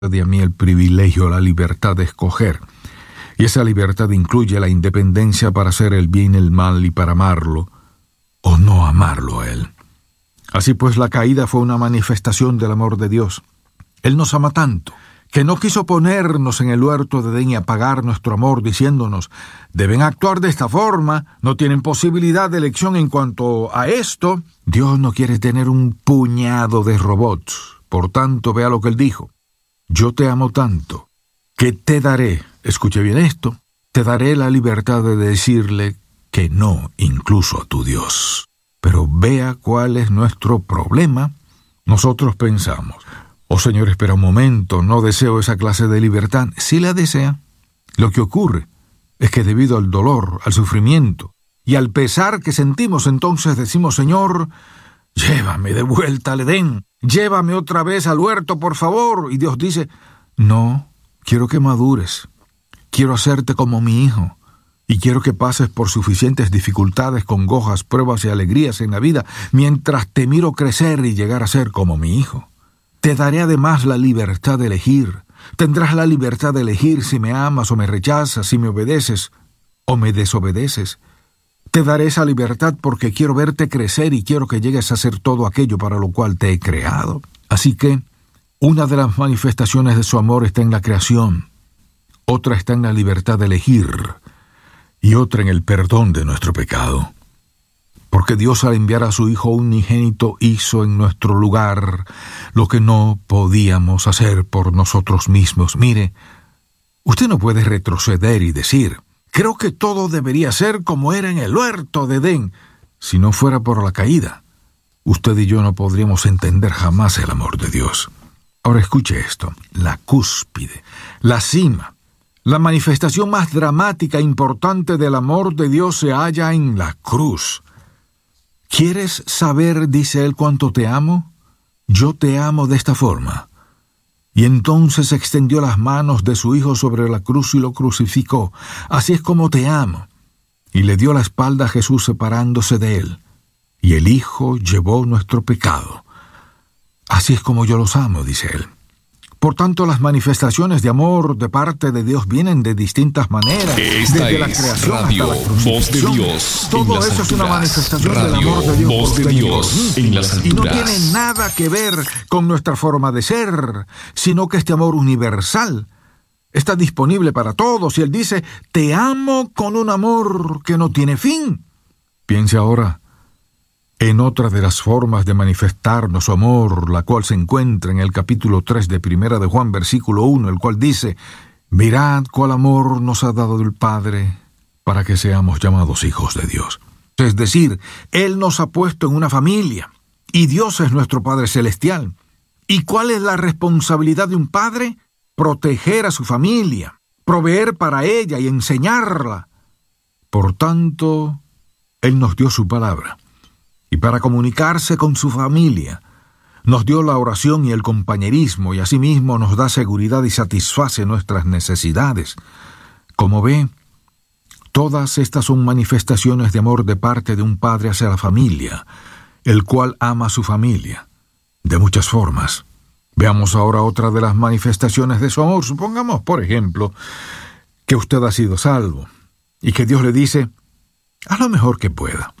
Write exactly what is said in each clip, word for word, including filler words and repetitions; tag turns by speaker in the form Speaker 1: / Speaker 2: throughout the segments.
Speaker 1: de a mí el privilegio, la libertad de escoger. Y esa libertad incluye la independencia para hacer el bien y el mal y para amarlo o no amarlo a Él. Así pues, la caída fue una manifestación del amor de Dios. Él nos ama tanto que no quiso ponernos en el huerto de Edén y apagar nuestro amor diciéndonos, deben actuar de esta forma, no tienen posibilidad de elección en cuanto a esto. Dios no quiere tener un puñado de robots. Por tanto, vea lo que Él dijo. Yo te amo tanto que te daré, escuche bien esto, te daré la libertad de decirle que no, incluso a tu Dios. Pero vea cuál es nuestro problema. Nosotros pensamos, oh Señor, espera un momento, no deseo esa clase de libertad. Sí la desea. Lo que ocurre es que debido al dolor, al sufrimiento y al pesar que sentimos, entonces decimos, Señor, llévame de vuelta al Edén, llévame otra vez al huerto, por favor. Y Dios dice, no, quiero que madures, quiero hacerte como mi hijo, y quiero que pases por suficientes dificultades, congojas, pruebas y alegrías en la vida, mientras te miro crecer y llegar a ser como mi hijo. Te daré además la libertad de elegir. Tendrás la libertad de elegir si me amas o me rechazas, si me obedeces o me desobedeces. Te daré esa libertad porque quiero verte crecer y quiero que llegues a ser todo aquello para lo cual te he creado. Así que, una de las manifestaciones de su amor está en la creación, otra está en la libertad de elegir y otra en el perdón de nuestro pecado. Porque Dios, al enviar a su Hijo unigénito, hizo en nuestro lugar lo que no podíamos hacer por nosotros mismos. Mire, usted no puede retroceder y decir, creo que todo debería ser como era en el huerto de Edén. Si no fuera por la caída, usted y yo no podríamos entender jamás el amor de Dios. Ahora escuche esto, la cúspide, la cima, la manifestación más dramática e importante del amor de Dios se halla en la cruz. ¿Quieres saber, dice Él, cuánto te amo? Yo te amo de esta forma. Y entonces extendió las manos de su Hijo sobre la cruz y lo crucificó. Así es como te amo. Y le dio la espalda a Jesús separándose de Él. Y el Hijo llevó nuestro pecado. Así es como yo los amo, dice Él. Por tanto, las manifestaciones de amor de parte de Dios vienen de distintas maneras.
Speaker 2: Esta
Speaker 1: desde la
Speaker 2: es
Speaker 1: creación
Speaker 2: Radio
Speaker 1: hasta la
Speaker 2: Voz de Dios.
Speaker 1: Todo
Speaker 2: en
Speaker 1: eso
Speaker 2: las
Speaker 1: es una
Speaker 2: alturas.
Speaker 1: manifestación
Speaker 2: Radio
Speaker 1: del amor de Dios.
Speaker 2: Voz de
Speaker 1: por
Speaker 2: Dios en las
Speaker 1: Y no
Speaker 2: alturas.
Speaker 1: tiene nada que ver con nuestra forma de ser, sino que este amor universal está disponible para todos. Y Él dice, te amo con un amor que no tiene fin. Piense ahora en otra de las formas de manifestarnos su amor, la cual se encuentra en el capítulo tres de Primera de Juan, versículo uno, el cual dice, mirad cuál amor nos ha dado el Padre para que seamos llamados hijos de Dios. Es decir, Él nos ha puesto en una familia, y Dios es nuestro Padre Celestial. ¿Y cuál es la responsabilidad de un padre? Proteger a su familia, proveer para ella y enseñarla. Por tanto, Él nos dio su palabra. Y para comunicarse con su familia, nos dio la oración y el compañerismo, y asimismo nos da seguridad y satisface nuestras necesidades. Como ve, todas estas son manifestaciones de amor de parte de un padre hacia la familia, el cual ama a su familia, de muchas formas. Veamos ahora otra de las manifestaciones de su amor. Supongamos, por ejemplo, que usted ha sido salvo, y que Dios le dice, haz lo mejor que pueda.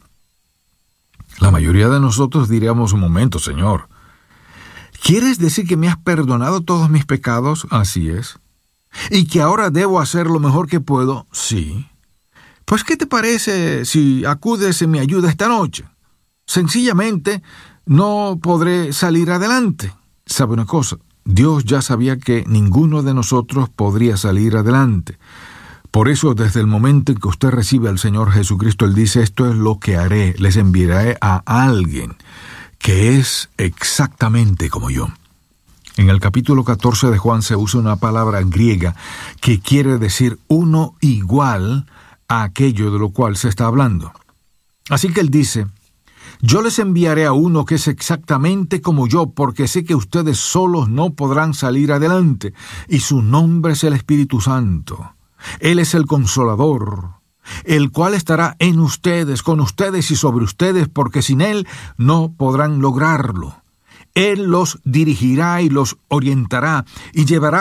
Speaker 1: La mayoría de nosotros diríamos, un momento, Señor, ¿quieres decir que me has perdonado todos mis pecados? Así es. ¿Y que ahora debo hacer lo mejor que puedo? Sí. Pues, ¿qué te parece si acudes en mi ayuda esta noche? Sencillamente, no podré salir adelante. ¿Sabe una cosa? Dios ya sabía que ninguno de nosotros podría salir adelante. Por eso, desde el momento en que usted recibe al Señor Jesucristo, Él dice, esto es lo que haré, les enviaré a alguien que es exactamente como yo. En el capítulo catorce de Juan se usa una palabra griega que quiere decir uno igual a aquello de lo cual se está hablando. Así que Él dice, yo les enviaré a uno que es exactamente como yo, porque sé que ustedes solos no podrán salir adelante, y su nombre es el Espíritu Santo. Él es el Consolador, el cual estará en ustedes, con ustedes y sobre ustedes, porque sin Él no podrán lograrlo. Él los dirigirá y los orientará y llevará